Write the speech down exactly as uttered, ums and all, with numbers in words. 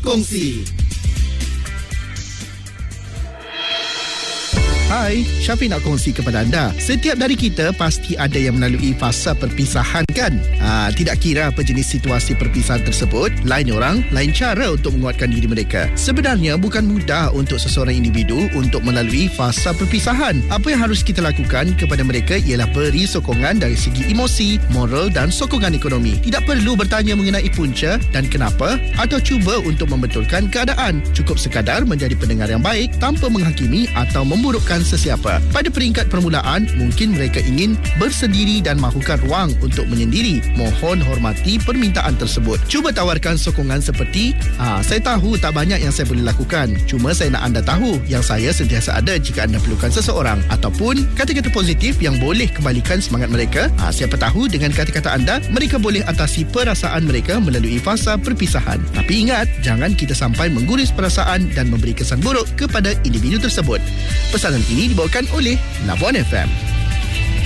Kongsi. Hai, Syafiq nak kongsi kepada anda. Setiap dari kita pasti ada yang melalui fasa perpisahan kan? Ha, tidak kira apa jenis situasi perpisahan tersebut, lain orang, lain cara untuk menguatkan diri mereka. Sebenarnya bukan mudah untuk seseorang individu untuk melalui fasa perpisahan. Apa yang harus kita lakukan kepada mereka ialah beri sokongan dari segi emosi, moral dan sokongan ekonomi. Tidak perlu bertanya mengenai punca dan kenapa atau cuba untuk membetulkan keadaan. Cukup sekadar menjadi pendengar yang baik tanpa menghakimi atau memburukkan sesiapa. Pada peringkat permulaan, mungkin mereka ingin bersendiri dan mahukan ruang untuk menyendiri. Mohon hormati permintaan tersebut. Cuba tawarkan sokongan seperti, ah, saya tahu tak banyak yang saya boleh lakukan. Cuma saya nak anda tahu yang saya sentiasa ada jika anda perlukan seseorang. Ataupun kata-kata positif yang boleh kembalikan semangat mereka. Ah, siapa tahu dengan kata-kata anda, mereka boleh atasi perasaan mereka melalui fasa perpisahan. Tapi ingat, jangan kita sampai mengguris perasaan dan memberi kesan buruk kepada individu tersebut. Pesanan ini dibawakan oleh Labuan F M.